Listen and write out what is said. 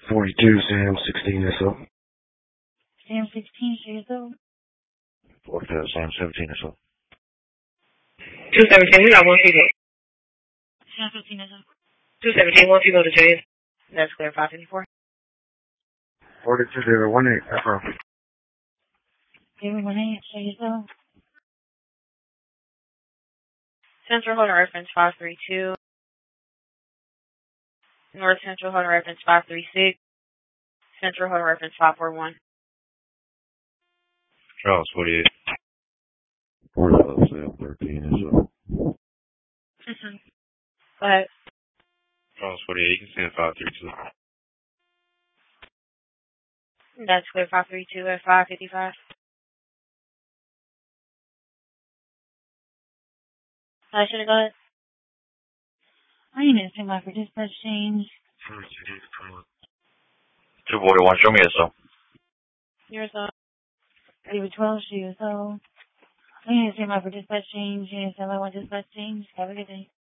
42, Sam 16 SO. Sam 16, SO. 45, Sam 17 SO. 217, we got one female. Sam 15 SO. 217, one female to James. That's clear, 554. 42, David 18, Afro. David 18, SO. Central Holding Reference 532. North Central Holding Reference 536. Central Holding Reference 541. Charles 48. 45, Sam 13 SO. Go ahead. Charles 48, you can send 532. That's clear, 532 at 555. I should have got it. I need to send my for dispatch change. 241, show me SO. Yours up. David 12, SO. I need to send my for dispatch change. Yes, I want dispatch change. Have a good day.